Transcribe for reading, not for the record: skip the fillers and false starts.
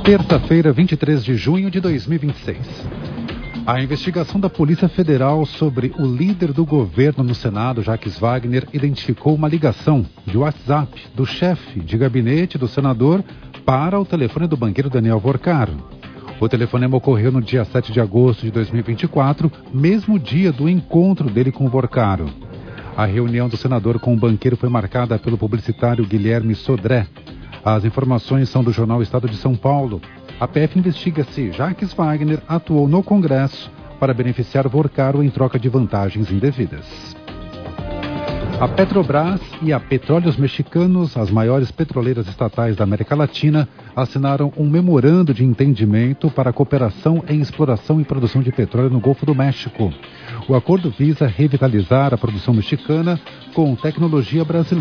Terça-feira, 23 de junho de 2026. A investigação da Polícia Federal sobre o líder do governo no Senado, Jacques Wagner, identificou uma ligação de WhatsApp do chefe de gabinete do senador para o telefone do banqueiro Daniel Vorcaro. O telefonema ocorreu no dia 7 de agosto de 2024, mesmo dia do encontro dele com o Vorcaro. A reunião do senador com o banqueiro foi marcada pelo publicitário Guilherme Sodré. As informações são do jornal Estado de São Paulo. A PF investiga se Jacques Wagner atuou no Congresso para beneficiar Vorcaro em troca de vantagens indevidas. A Petrobras e a Petróleos Mexicanos, as maiores petroleiras estatais da América Latina, assinaram um memorando de entendimento para a cooperação em exploração e produção de petróleo no Golfo do México. O acordo visa revitalizar a produção mexicana com tecnologia brasileira.